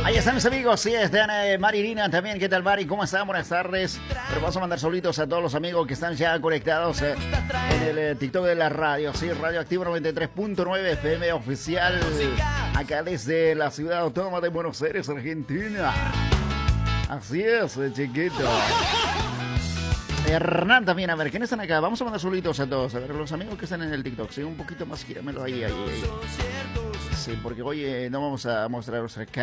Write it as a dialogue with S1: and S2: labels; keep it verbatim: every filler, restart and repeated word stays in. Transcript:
S1: Ahí están mis amigos, sí, están eh, Marilina también. ¿Qué tal, Mari? ¿Cómo están? Buenas tardes. Pero vamos a mandar solitos a todos los amigos que están ya conectados eh, en el eh, TikTok de la radio, sí, Radio Activo noventa y tres punto nueve F M oficial, acá desde la ciudad autónoma de Buenos Aires, Argentina. Así es, eh, chiquito. Hernán también, a ver, ¿quiénes están acá? Vamos a mandar solitos a todos, a ver, los amigos que están en el TikTok, sí, un poquito más, gíramelo ahí, ahí, ahí. Sí, porque hoy eh, no vamos a mostrar nuestra cara.